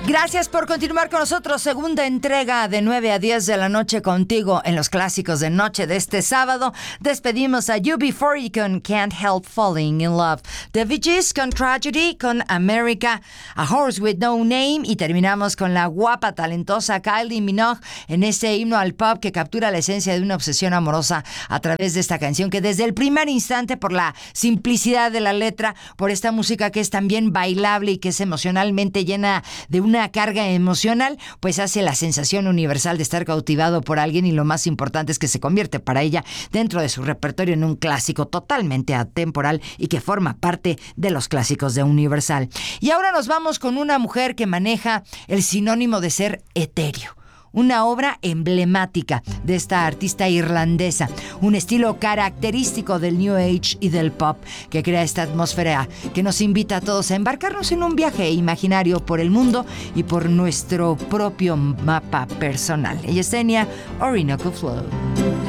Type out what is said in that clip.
Gracias por continuar con nosotros. Segunda entrega de 9 a 10 de la noche contigo en los clásicos de noche de este sábado. Despedimos a UB40 con Can't Help Falling in Love, The Bee Gees con Tragedy, con America, A Horse with No Name, y terminamos con la guapa, talentosa Kylie Minogue en este himno al pop que captura la esencia de una obsesión amorosa a través de esta canción que desde el primer instante, por la simplicidad de la letra, por esta música que es también bailable y que es emocionalmente llena de una carga emocional, pues hace la sensación universal de estar cautivado por alguien, y lo más importante es que se convierte para ella dentro de su repertorio en un clásico totalmente atemporal y que forma parte de los clásicos de Universal. Y ahora nos vamos con una mujer que maneja el sinónimo de ser etéreo. Una obra emblemática de esta artista irlandesa, un estilo característico del New Age y del pop que crea esta atmósfera que nos invita a todos a embarcarnos en un viaje imaginario por el mundo y por nuestro propio mapa personal. Ella es Enya Orinoco Flow.